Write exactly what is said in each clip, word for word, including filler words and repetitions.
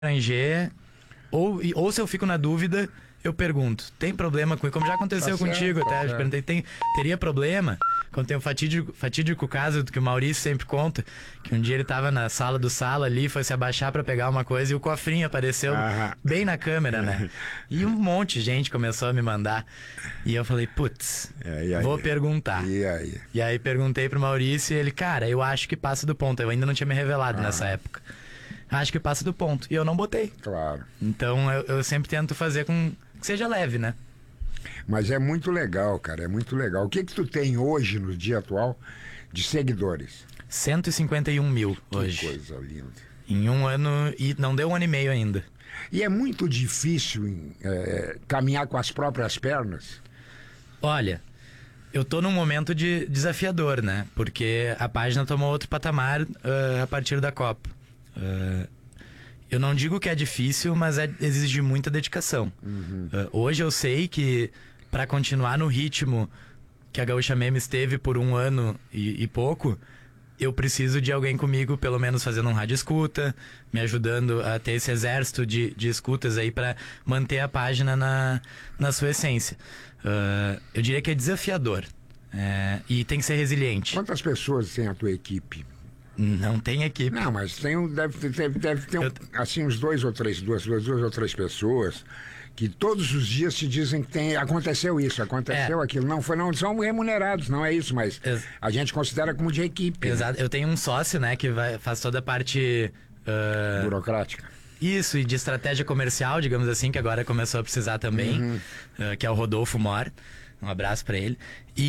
constranger, ou, e- ou se eu fico na dúvida, eu pergunto, tem problema com isso? Como já aconteceu Tá contigo certo, tá até, eu te certo. perguntei, tem, teria problema? Quando tem o fatídico, fatídico caso que o Maurício sempre conta, que um dia ele tava na sala do sala ali, foi se abaixar pra pegar uma coisa e o cofrinho apareceu Aham. bem na câmera, né? E um monte de gente começou a me mandar. E eu falei, putz, É, e aí? vou perguntar. E aí? E aí perguntei pro Maurício e ele, cara, eu acho que passa do ponto. Eu ainda não tinha me revelado Ah. nessa época. Acho que passa do ponto. E eu não botei. Claro. Então eu, eu sempre tento fazer com que seja leve, né? Mas é muito legal, cara, é muito legal. O que que tu tem hoje, no dia atual, de seguidores? cento e cinquenta e um mil hoje. Que coisa linda. Em um ano. E não deu um ano e meio ainda. E é muito difícil em, é, caminhar com as próprias pernas? Olha, eu tô num momento de desafiador, né? Porque a página tomou outro patamar ah, a partir da Copa. Ah, eu não digo que é difícil, mas é, exige muita dedicação. Ah, hoje eu sei que para continuar no ritmo que a Gaúcha Memes teve por um ano e, e pouco, eu preciso de alguém comigo, pelo menos fazendo um rádio escuta, me ajudando a ter esse exército de, de escutas aí para manter a página na, na sua essência. Ah, eu diria que é desafiador. É, e tem que ser resiliente. Quantas pessoas tem a tua equipe? Não tem equipe. Não, mas tem, um- deve, ter- deve, deve ter um- Eu- assim uns dois ou três, duas, duas, duas ou três pessoas que todos os dias te dizem que tem, aconteceu isso, aconteceu É. aquilo. Não, foi, não são remunerados, não é isso, mas Ex- a gente considera como de equipe. né? Exato. Eu tenho um sócio, né, que vai, faz toda a parte. ah, Burocrática. Isso, e de estratégia comercial, digamos assim, que agora começou a precisar também, eh, que é o Rodolfo Mor. Um abraço pra ele.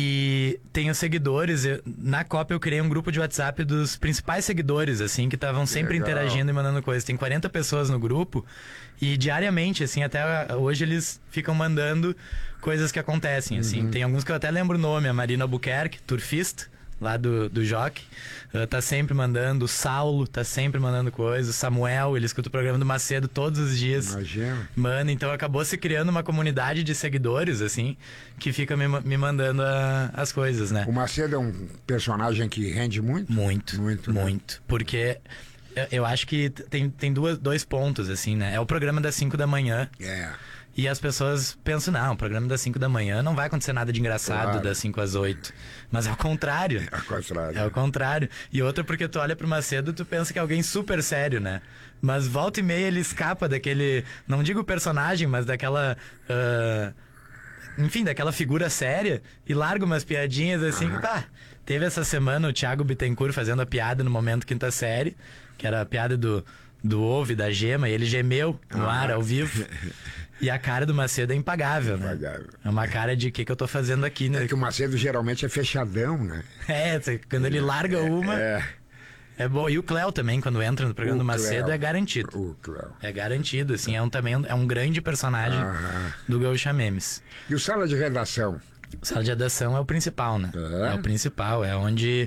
E tenho seguidores. eu- na Copa eu criei um grupo de WhatsApp dos principais seguidores, assim, que estavam sempre legal. interagindo e mandando coisas. Tem quarenta pessoas no grupo e diariamente, assim, até hoje eles ficam mandando coisas que acontecem, assim. Tem alguns que eu até lembro o nome, a Marina Albuquerque, turfista, lá do, do Jockey, uh, tá sempre mandando, o Saulo tá sempre mandando coisas, o Samuel, ele escuta o programa do Macedo todos os dias. Imagina. Mano, então acabou se criando uma comunidade de seguidores, assim, que fica me, ma- me mandando a- as coisas, né? O Macedo é um personagem que rende muito? Muito, Muito, muito. né? Porque eu, eu acho que t- tem, tem duas, dois pontos, assim, né? É o programa das cinco da manhã. É. E as pessoas pensam, não, o programa das cinco da manhã não vai acontecer nada de engraçado Claro. das cinco às oito. Mas é o contrário. Ao contrário. É o contrário. E outra porque tu olha pro Macedo, tu pensa que é alguém super sério, né? Mas volta e meia ele escapa daquele, não digo personagem, mas daquela... ah, enfim, daquela figura séria e larga umas piadinhas assim. Aham. Pá, teve essa semana o Thiago Bittencourt fazendo a piada no momento quinta série, que era a piada do, do ovo e da gema, e ele gemeu no Ah. ar, ao vivo. E a cara do Macedo é impagável, né? Impagável. É uma cara de o que, que eu tô fazendo aqui, né? É que o Macedo geralmente é fechadão, né? É, cê- quando ele larga uma, é, É. bom. E o Cléo também, quando entra no programa O do Macedo, Cléo. é garantido. O Cléo. É garantido, assim, é um, também é um grande personagem Aham. do Gaúcha Memes. E o sala de redação? O Sala de Redação é o principal, né? É? É o principal, é onde...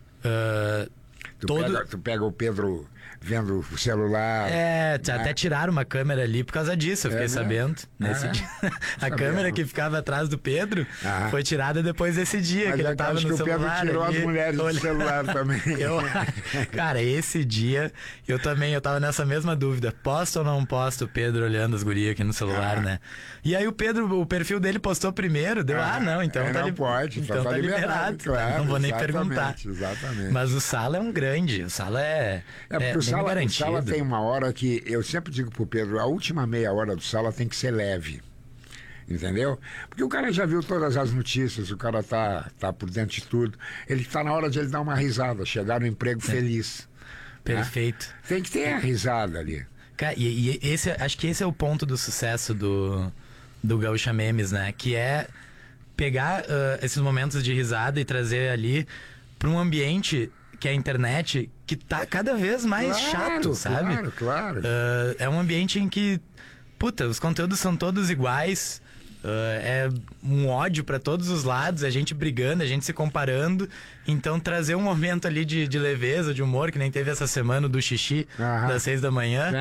ah, Tu, todo... pega, tu pega o Pedro vendo o celular. É, t- né? até tiraram uma câmera ali por causa disso, eu É né? fiquei mesmo? sabendo. Nesse Ah, dia. A sabia. câmera que ficava atrás do Pedro Ah. foi tirada depois desse dia, Mas que ele eu tava acho no que o Pedro celular. tirou ali, as mulheres do olhando. celular também. Eu- cara, esse dia eu também, eu tava nessa mesma dúvida. Posto ou não posto o Pedro olhando as gurias aqui no celular, Ah. né? E aí o Pedro, o perfil dele postou primeiro, deu, ah, Ah, não, então é, tá não li- pode, então tá tá liberado, liberado. claro, não vou nem exatamente, perguntar. exatamente. Mas o Sala é um grande, o Sala é É porque é o, bem sala, o garantido. sala tem uma hora que eu sempre digo pro Pedro, a última meia hora do sala tem que ser leve. Entendeu? Porque o cara já viu todas as notícias, o cara tá, tá por dentro de tudo. Ele tá na hora de ele dar uma risada, chegar no emprego feliz. Perfeito. Tem que ter a risada ali. Cara, e, e esse, acho que esse é o ponto do sucesso do, do Gaúcha Memes, né? Que é pegar ah, esses momentos de risada e trazer ali para um ambiente que é a internet, que tá cada vez mais Claro, chato, sabe? claro, claro. Ah, é um ambiente em que, puta, os conteúdos são todos iguais. ah, é um ódio pra todos os lados, a gente brigando, a gente se comparando. Então trazer um momento ali de, de leveza, de humor, que nem teve essa semana do xixi Aham. das seis da manhã. Sim.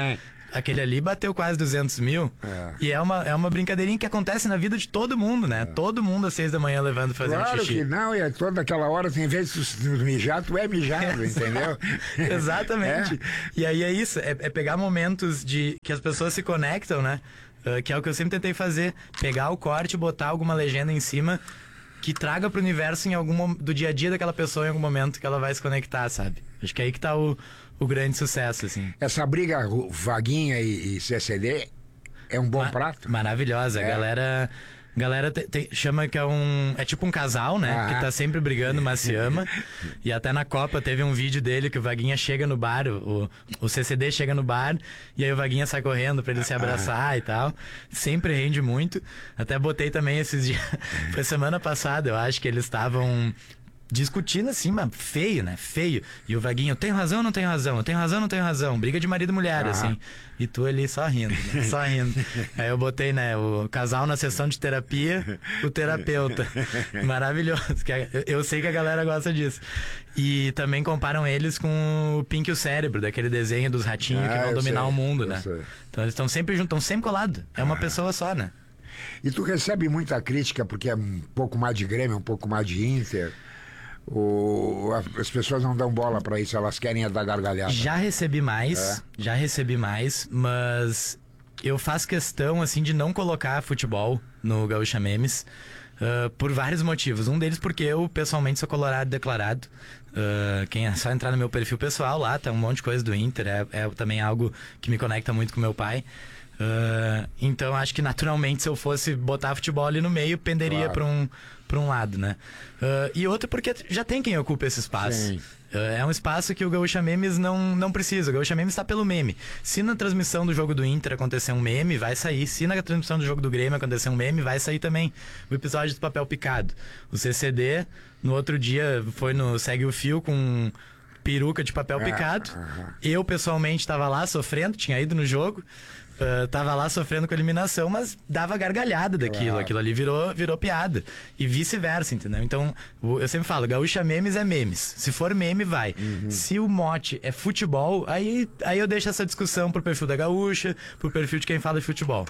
aquele ali bateu quase duzentos mil. É. E é uma, é uma brincadeirinha que acontece na vida de todo mundo, né? É. Todo mundo às seis da manhã levando fazendo claro xixi. Claro que não, e é toda aquela hora, em vez de mijar, tu é mijado, entendeu? Exatamente. É. E aí é isso, é, é pegar momentos de que as pessoas se conectam, né? Uh, que é o que eu sempre tentei fazer. Pegar o corte, botar alguma legenda em cima que traga pro universo em algum do dia a dia daquela pessoa em algum momento que ela vai se conectar, sabe? Acho que é aí que tá o, o grande sucesso, assim. Essa briga Vaguinha e, e C C D é um bom Ma prato? Maravilhosa. É. A galera... galera te, te, chama que é um... É tipo um casal, né? Ah. Que tá sempre brigando, mas se ama. E até na Copa teve um vídeo dele que o Vaguinha chega no bar, o, o C C D chega no bar, e aí o Vaguinha sai correndo pra ele se abraçar ah. e tal. Sempre rende muito. Até botei também esses dias... Foi semana passada, eu acho que eles estavam... discutindo assim, mas feio, né? Feio. E o Vaguinho, eu tenho razão ou não tenho razão? Eu tenho razão ou não tenho razão? Briga de marido e mulher, ah. assim. E tu ali só rindo, né? Só rindo. Aí eu botei, né, o casal na sessão de terapia, o terapeuta. Maravilhoso. Eu sei que a galera gosta disso. E também comparam eles com o Pink e o Cérebro, daquele desenho dos ratinhos ah, que vão dominar sei, o mundo, né? Sei. Então eles estão sempre juntos, estão sempre colados. É uma ah. pessoa só, né? E tu recebe muita crítica porque é um pouco mais de Grêmio, um pouco mais de Inter... O, as pessoas não dão bola pra isso, elas querem é dar gargalhada. Já recebi mais, é. já recebi mais, mas eu faço questão, assim, de não colocar futebol no Gaúcha Memes, uh, por vários motivos. Um deles porque eu, pessoalmente, sou colorado declarado. Uh, quem é só entrar no meu perfil pessoal lá, tá um monte de coisa do Inter, é, é também algo que me conecta muito com meu pai. Uh, então acho que naturalmente se eu fosse botar futebol ali no meio, penderia claro. para um, pra um lado, né? Uh, e outro porque já tem quem ocupa esse espaço. Uh, é um espaço que o Gaúcha Memes não, não precisa. O Gaúcha Memes está pelo meme. Se na transmissão do jogo do Inter acontecer um meme, vai sair. Se na transmissão do jogo do Grêmio acontecer um meme, vai sair também. O episódio do Papel Picado. O C C D, no outro dia, foi no Segue o Fio com peruca de papel picado. Eu, pessoalmente, estava lá sofrendo, tinha ido no jogo. Uh, tava lá sofrendo com a eliminação, mas dava gargalhada daquilo. Claro. Aquilo ali virou, virou piada. E vice-versa, entendeu? Então, eu sempre falo, Gaúcha Memes é memes. Se for meme, vai. Uhum. Se o mote é futebol, aí, aí eu deixo essa discussão pro perfil da Gaúcha, pro perfil de quem fala de futebol.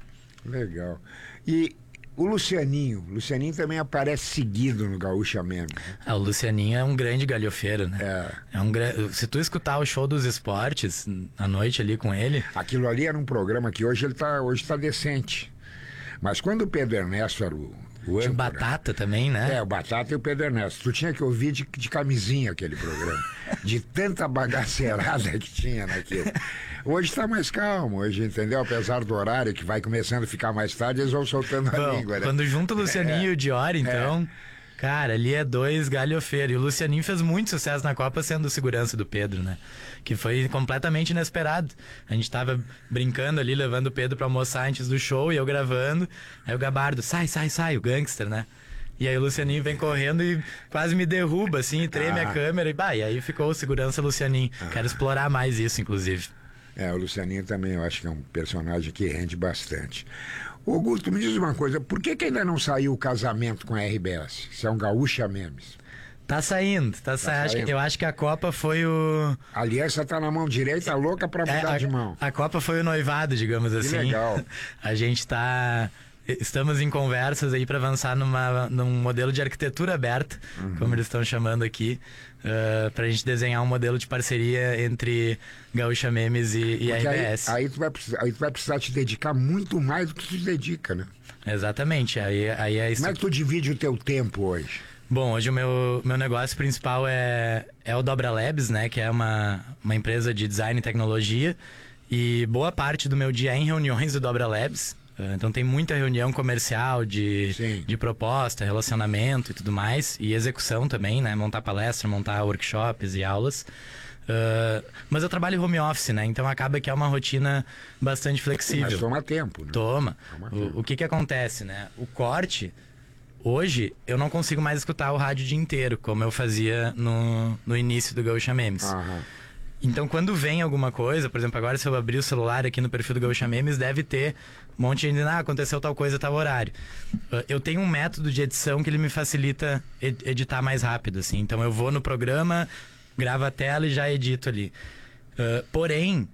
Legal. E o Lucianinho, o Lucianinho também aparece seguido no Gaúcha Memes. Ah, o Lucianinho é um grande galhofeiro, né? É. É um gra... Se tu escutar o show dos esportes à noite ali com ele... Aquilo ali era um programa que hoje ele tá, hoje tá decente. Mas quando o Pedro Ernesto era o... o tinha o Batata também, né? É, o Batata e o Pedro Ernesto. Tu tinha que ouvir de, de camisinha aquele programa. De tanta bagaceirada que tinha naquilo. Hoje tá mais calmo, hoje, entendeu? Apesar do horário que vai começando a ficar mais tarde, eles vão soltando a Bom, língua, né? Quando junta o Lucianinho é, e o Diori, então... É. Cara, ali é dois galhofeiros. E o Lucianinho fez muito sucesso na Copa sendo o segurança do Pedro, né? Que foi completamente inesperado. A gente tava brincando ali, levando o Pedro pra almoçar antes do show e eu gravando. Aí o Gabardo, sai, sai, sai, o gangster, né? E aí o Lucianinho vem correndo e quase me derruba, assim, e treme ah. a câmera. E, bah, e aí ficou o segurança Lucianinho. Ah. Quero explorar mais isso, inclusive. É, o Lucianinho também eu acho que é um personagem que rende bastante. Ô, Guto, me diz uma coisa, por que que ainda não saiu o casamento com a R B S? Se é um Gaúcha Memes. Tá saindo, tá, tá saindo. saindo. Eu acho que a Copa foi o... A aliança tá na mão direita, louca pra mudar é, a, de mão. A Copa foi o noivado, digamos que assim. Legal. A gente tá... Estamos em conversas aí para avançar numa, num modelo de arquitetura aberta, uhum. como eles estão chamando aqui, uh, para a gente desenhar um modelo de parceria entre Gaúcha Memes e, e a R B S. Aí, aí, tu vai precisar, aí tu vai precisar te dedicar muito mais do que tu te dedica, né? Exatamente. Aí, aí é isso. Como é que tu divide o teu tempo hoje? Bom, hoje o meu, meu negócio principal é, é o Dobra Labs, né? Que é uma, uma empresa de design e tecnologia. E boa parte do meu dia é em reuniões do Dobra Labs. Então tem muita reunião comercial de, de proposta, relacionamento e tudo mais. E execução também, né? Montar palestra, montar workshops e aulas. Uh, mas eu trabalho home office, né? Então acaba que é uma rotina bastante flexível. Mas toma tempo, né? Toma. toma o, tempo. o que que acontece, né? O corte... Hoje, eu não consigo mais escutar o rádio o dia inteiro, como eu fazia no, no início do Gaúcha Memes. Aham. Então, quando vem alguma coisa, por exemplo, agora se eu abrir o celular aqui no perfil do Gaúcha Memes, deve ter um monte de gente dizendo, ah, aconteceu tal coisa, tal horário. Eu tenho um método de edição que ele me facilita ed- editar mais rápido, assim. Então, eu vou no programa, gravo a tela e já edito ali. Uh, porém,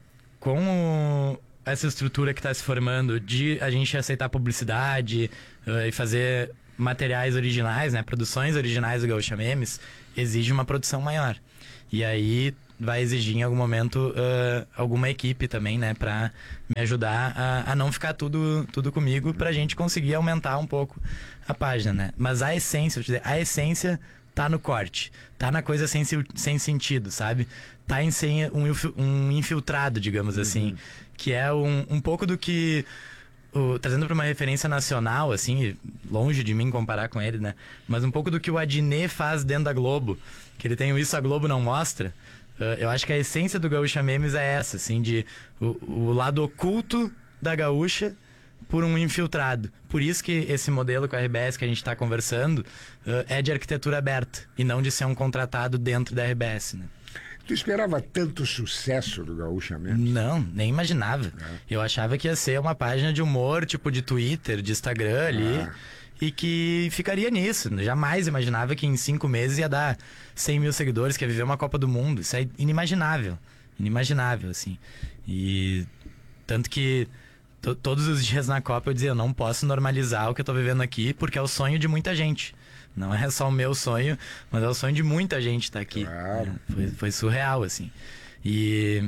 com o, essa estrutura que está se formando de a gente aceitar publicidade uh, e fazer materiais originais, né? Produções originais do Gaúcha Memes, exige uma produção maior. E aí vai exigir em algum momento uh, alguma equipe também, né? Pra me ajudar a, a não ficar tudo, tudo comigo, pra gente conseguir aumentar um pouco a página, né? Mas a essência, vou te dizer, a essência tá no corte. Tá na coisa sem, sem sentido, sabe? Tá em ser um, um infiltrado, digamos assim. Uhum. Que é um, um pouco do que... O, trazendo para uma referência nacional, assim, longe de mim comparar com ele, né? Mas um pouco do que o Adnet faz dentro da Globo, que ele tem o Isso a Globo Não Mostra. Uh, eu acho que a essência do Gaúcha Memes é essa, assim, de o, o lado oculto da gaúcha por um infiltrado. Por isso que esse modelo com a R B S que a gente está conversando uh, é de arquitetura aberta e não de ser um contratado dentro da R B S, né? Tu esperava tanto sucesso do Gaúcha Memes? Não, nem imaginava. É. Eu achava que ia ser uma página de humor, tipo de Twitter, de Instagram ali, ah. e que ficaria nisso. Jamais imaginava que em cinco meses ia dar cem mil seguidores, que ia viver uma Copa do Mundo. Isso é inimaginável. Inimaginável, assim. E tanto que to- todos os dias na Copa eu dizia, eu não posso normalizar o que eu tô vivendo aqui, porque é o sonho de muita gente. Não é só o meu sonho, mas é o sonho de muita gente estar aqui. Claro. É, foi, foi surreal, assim. E,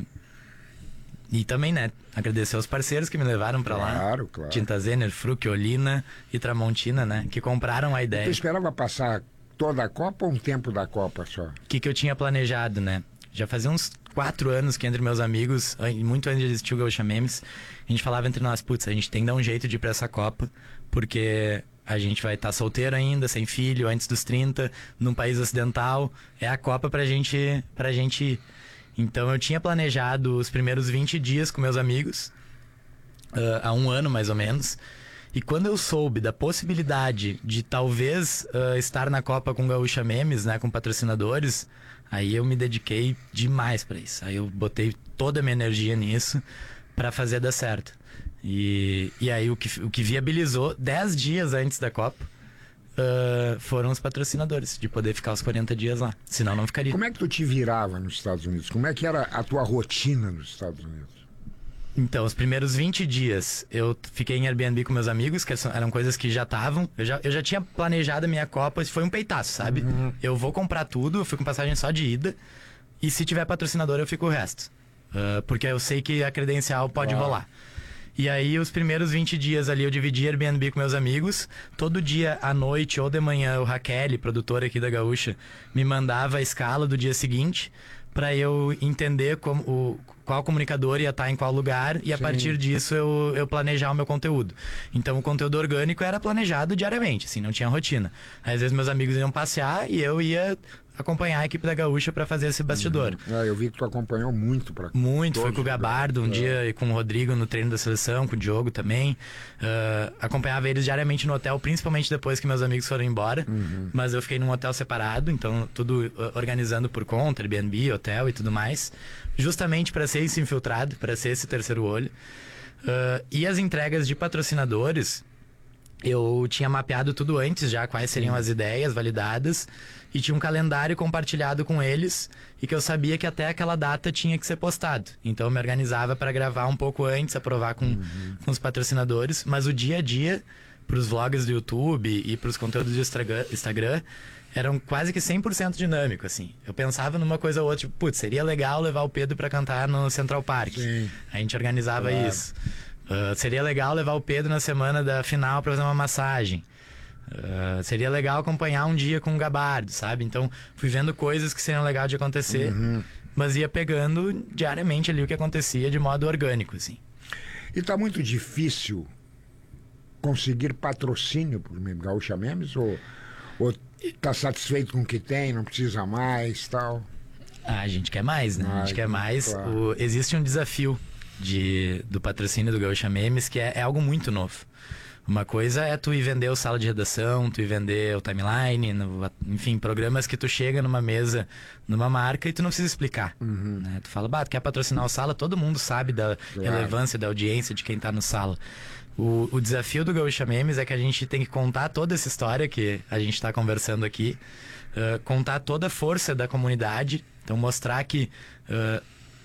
e também, né, agradecer aos parceiros que me levaram pra claro, lá. Claro, claro. Tinta Zener, Fruc, Olina e Tramontina, né, que compraram a ideia. Tu esperava passar toda a Copa ou um tempo da Copa só? O que, que eu tinha planejado, né? Já fazia uns quatro anos que entre meus amigos, muito antes de existir o Gaúcha Memes, a gente falava entre nós, putz, a gente tem que dar um jeito de ir pra essa Copa, porque... A gente vai estar tá solteiro ainda, sem filho, antes dos trinta, num país ocidental. É a Copa pra gente, pra gente ir. Então eu tinha planejado os primeiros vinte dias com meus amigos, uh, há um ano mais ou menos. E quando eu soube da possibilidade de talvez uh, estar na Copa com Gaúcha Memes, né, com patrocinadores, aí eu me dediquei demais pra isso. Aí eu botei toda a minha energia nisso pra fazer dar certo. E, e aí o que, o que viabilizou dez dias antes da Copa uh, foram os patrocinadores, de poder ficar os quarenta dias lá. Senão não ficaria. Como é que tu te virava nos Estados Unidos? Como é que era a tua rotina nos Estados Unidos? Então, os primeiros vinte dias eu fiquei em Airbnb com meus amigos, que eram coisas que já estavam. Eu já, eu já tinha planejado a minha Copa, foi um peitaço, sabe? Uhum. Eu vou comprar tudo, eu fui com passagem só de ida. E se tiver patrocinador, eu fico o resto. Uh, porque eu sei que a credencial pode ah. rolar. E aí, os primeiros vinte dias ali, eu dividi Airbnb com meus amigos. Todo dia, à noite ou de manhã, o Raquel, produtora aqui da Gaúcha, me mandava a escala do dia seguinte para eu entender como, o, qual comunicador ia estar em qual lugar e a Sim. partir disso eu, eu planejar o meu conteúdo. Então, o conteúdo orgânico era planejado diariamente, assim, não tinha rotina. Às vezes, meus amigos iam passear e eu ia... acompanhar a equipe da Gaúcha para fazer esse bastidor. Uhum. É, eu vi que tu acompanhou muito para Muito, foi com o Gabardo um é. dia e com o Rodrigo no treino da seleção, com o Diogo também. Uh, acompanhava eles diariamente no hotel, principalmente depois que meus amigos foram embora. Uhum. Mas eu fiquei num hotel separado, então tudo uh, organizando por conta, Airbnb, hotel e tudo mais. Justamente para ser esse infiltrado, para ser esse terceiro olho. Uh, e as entregas de patrocinadores... Eu tinha mapeado tudo antes já, quais seriam Sim. as ideias validadas, e tinha um calendário compartilhado com eles, e que eu sabia que até aquela data tinha que ser postado. Então eu me organizava para gravar um pouco antes, aprovar com, uhum. com os patrocinadores, mas o dia a dia, para os vlogs do YouTube e para os conteúdos do Instagram, eram quase que cem por cento dinâmico, assim. Eu pensava numa coisa ou outra, tipo, putz, seria legal levar o Pedro para cantar no Central Park. Sim. A gente organizava claro. isso. Uh, seria legal levar o Pedro na semana da final para fazer uma massagem. Uh, seria legal acompanhar um dia com o Gabardo, sabe? Então, fui vendo coisas que seriam legais de acontecer, uhum. mas ia pegando diariamente ali o que acontecia de modo orgânico, assim. E tá muito difícil conseguir patrocínio por Gaúcha Memes? Ou, ou tá satisfeito com o que tem, não precisa mais, tal? Ah, a gente quer mais, né? Ai, a gente quer mais. Claro. O, existe um desafio De, do patrocínio do Gaúcha Memes, que é, é algo muito novo. Uma coisa é tu ir vender o sala de redação, tu ir vender o timeline, no, enfim, programas que tu chega numa mesa, numa marca e tu não precisa explicar. Uhum. Né? Tu fala, bah, tu quer patrocinar o sala, todo mundo sabe da claro. relevância, da audiência de quem tá no sala. O, o desafio do Gaúcha Memes é que a gente tem que contar toda essa história que a gente tá conversando aqui, uh, contar toda a força da comunidade, então mostrar que... Uh,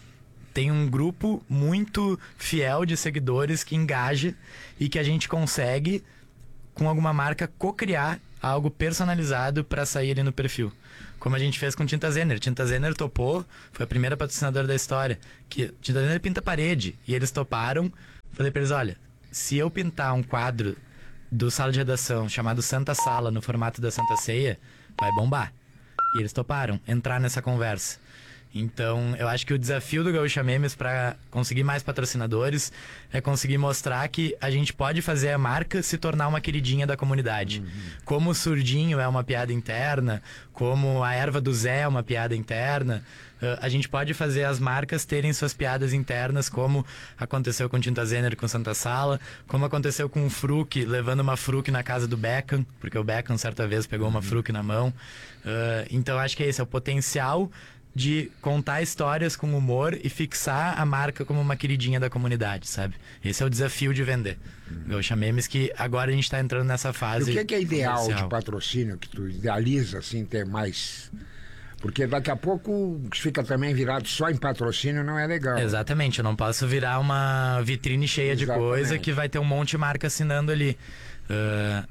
tem um grupo muito fiel de seguidores que engaja e que a gente consegue, com alguma marca, co-criar algo personalizado para sair ali no perfil. Como a gente fez com Tinta Zener. Tinta Zener topou, foi a primeira patrocinadora da história. Que Tinta Zener pinta parede. E eles toparam. Falei para eles, olha, se eu pintar um quadro do Sala de Redação chamado Santa Sala no formato da Santa Ceia, vai bombar. E eles toparam entrar nessa conversa. Então, eu acho que o desafio do Gaúcha Memes para conseguir mais patrocinadores é conseguir mostrar que a gente pode fazer a marca se tornar uma queridinha da comunidade. Uhum. Como o Surdinho é uma piada interna, como a erva do Zé é uma piada interna, a gente pode fazer as marcas terem suas piadas internas, como aconteceu com Tinta Zener com Santa Sala, como aconteceu com o Fruc, levando uma Fruc na casa do Beckham, porque o Beckham certa vez pegou uma Fruc na mão. Uh, então, acho que é esse, é o potencial de contar histórias com humor e fixar a marca como uma queridinha da comunidade, sabe? Esse é o desafio de vender. Uhum. Gaúcha Memes, que agora a gente está entrando nessa fase. E o que é, que é ideal comercial. de patrocínio, que tu idealiza, assim, ter mais... Porque daqui a pouco fica também virado só em patrocínio, não é legal. Exatamente, eu não posso virar uma vitrine cheia Exatamente. de coisa que vai ter um monte de marca assinando ali. Uh,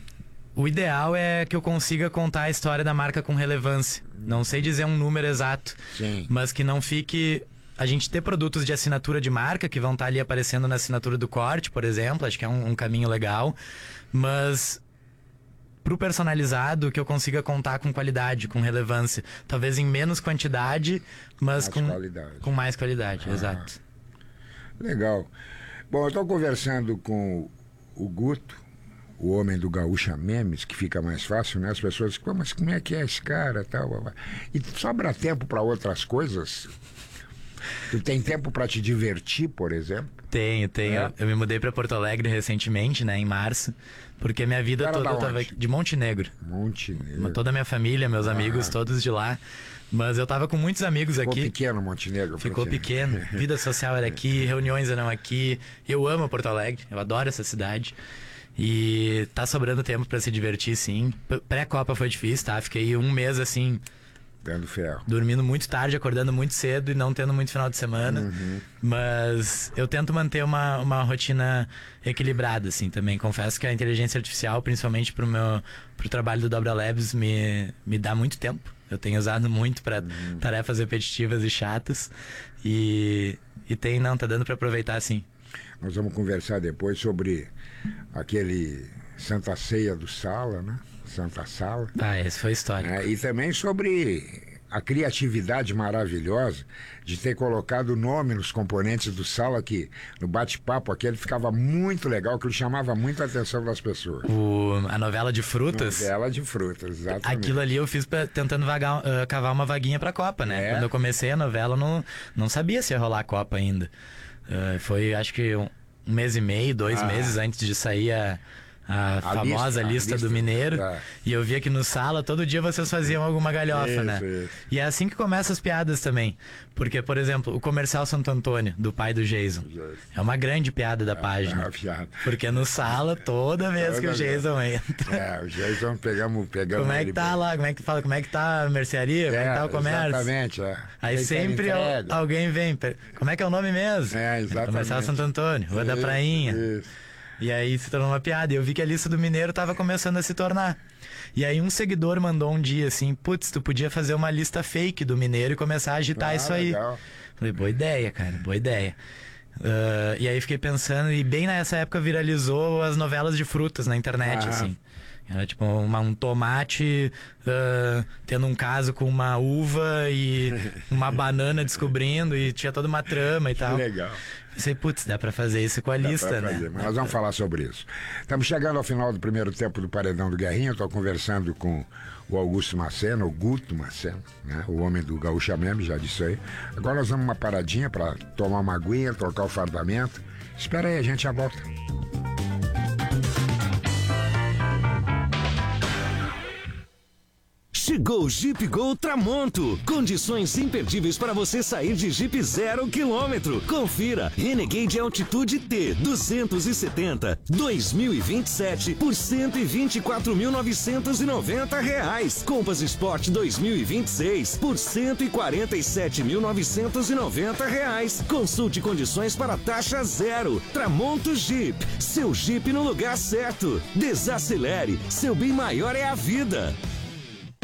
o ideal é que eu consiga contar a história da marca com relevância. Não sei dizer um número exato, Sim. mas que não fique... A gente ter produtos de assinatura de marca que vão estar ali aparecendo na assinatura do corte, por exemplo, acho que é um, um caminho legal, mas pro personalizado que eu consiga contar com qualidade, com relevância, talvez em menos quantidade, mas mais com, qualidade. com mais qualidade, ah, exato. Legal. Bom, eu estou conversando com o Guto, o homem do Gaúcha Memes, que fica mais fácil, né? As pessoas dizem, mas como é que é esse cara? Tal, e sobra tempo para outras coisas? Tu tem tempo para te divertir, por exemplo? Tenho, tenho. É? Eu me mudei para Porto Alegre recentemente, né, em março, porque minha vida Cara, toda eu tava de Montenegro. Montenegro. Toda a minha família, meus ah. amigos, todos de lá. Mas eu tava com muitos amigos Ficou aqui. Ficou pequeno Montenegro. Ficou pequeno. Vida social era aqui, reuniões eram aqui. Eu amo Porto Alegre, eu adoro essa cidade. E tá sobrando tempo pra se divertir, sim. Pré-Copa foi difícil, tá? Fiquei um mês assim... Dando ferro. Dormindo muito tarde, acordando muito cedo e não tendo muito final de semana. Uhum. Mas eu tento manter uma, uma rotina equilibrada, assim, também. Confesso que a inteligência artificial, principalmente pro meu pro trabalho do Dobra Labs, me, me dá muito tempo. Eu tenho usado muito para uhum. tarefas repetitivas e chatas. E, e tem, não, tá dando para aproveitar, sim. Nós vamos conversar depois sobre aquele Santa Ceia do Sala, né? Santa Sala. Ah, esse foi histórico. É, e também sobre a criatividade maravilhosa de ter colocado o nome nos componentes do Sala, que no bate-papo aquele ficava muito legal, que ele chamava muito a atenção das pessoas. O, a novela de frutas? Novela de frutas, exatamente. Aquilo ali eu fiz pra, tentando vagar, uh, cavar uma vaguinha pra Copa, né? É. Quando eu comecei a novela, eu não, não sabia se ia rolar a Copa ainda. Uh, foi, acho que um, um mês e meio, dois ah. meses antes de sair a... A, a famosa lista, lista, lista do Mineiro. Tá. E eu via que no Sala, todo dia vocês faziam alguma galhofa, isso, né? Isso. E é assim que começam as piadas também. Porque, por exemplo, o comercial Santo Antônio, do pai do Jason, isso. é uma grande piada da é, página. É uma piada. Porque no Sala, toda vez toda que o Jason vez. entra... É, o Jason pegamos, pegamos Como é que tá bem. lá? Como é que fala? Como é que tá a mercearia? Como é, é que tá o comércio? Exatamente, é. Aí Quem sempre alguém vem... Como é que é o nome mesmo? É, exatamente. Comercial Santo Antônio, Rua isso, da Prainha. Isso. E aí se tornou uma piada. E eu vi que a lista do Mineiro tava começando a se tornar. E aí um seguidor mandou um dia assim, putz, tu podia fazer uma lista fake do Mineiro e começar a agitar ah, isso aí. Legal. Falei, boa ideia, cara, boa ideia. Uh, e aí fiquei pensando, e bem nessa época viralizou as novelas de frutas na internet, ah. assim. Era tipo uma, um tomate uh, tendo um caso com uma uva e uma banana descobrindo, e tinha toda uma trama e tal. Que legal. Pensei, putz, dá pra fazer isso com a dá lista, né? Mas nós vamos falar sobre isso. Estamos chegando ao final do primeiro tempo do Paredão do Guerrinha. Estou conversando com o Augusto Maceno, o Guto Maceno, né? O homem do Gaúcha Memes, já disse aí. Agora nós vamos uma paradinha para tomar uma aguinha, trocar o fardamento. Espera aí, a gente já volta. Chegou o Jeep Gol Tramonto. Condições imperdíveis para você sair de Jeep zero quilômetro. Confira. Renegade Altitude T duzentos e setenta dois mil e vinte e sete por cento e vinte e quatro mil novecentos e noventa reais. Compass Sport dois mil e vinte e seis por cento e quarenta e sete mil novecentos e noventa reais. Consulte condições para taxa zero. Tramonto Jeep. Seu Jeep no lugar certo. Desacelere. Seu bem maior é a vida.